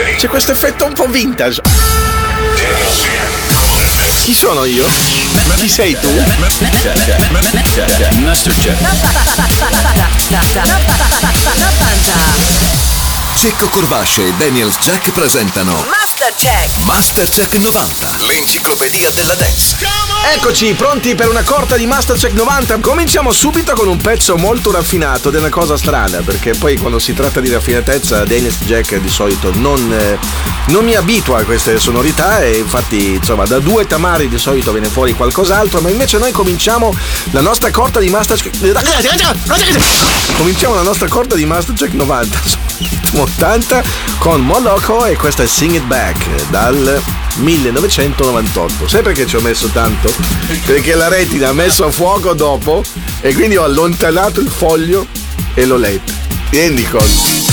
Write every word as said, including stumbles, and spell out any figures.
C'è questo effetto un po' vintage. Chi sono io? Chi sei tu? Mastercheck. Cecco Corvasce e Daniels Jack presentano Mastercheck Mastercheck novanta, l'enciclopedia della dance. Eccoci, pronti per una corta di Mastercheck novanta. Cominciamo subito con un pezzo molto raffinato ed è una cosa strana, perché poi quando si tratta di raffinatezza Daniels Jack di solito non, eh, non mi abitua a queste sonorità, e infatti insomma da due tamari di solito viene fuori qualcos'altro, ma invece noi cominciamo la nostra corta di Mastercheck cominciamo la nostra corta di Mastercheck novanta ottanta con Moloko, e questa è Sing It Back dal millenovecentonovantotto. Sai perché ci ho messo tanto? Perché la retina ha messo a fuoco dopo e quindi ho allontanato il foglio e l'ho letto. Ti rendi conto?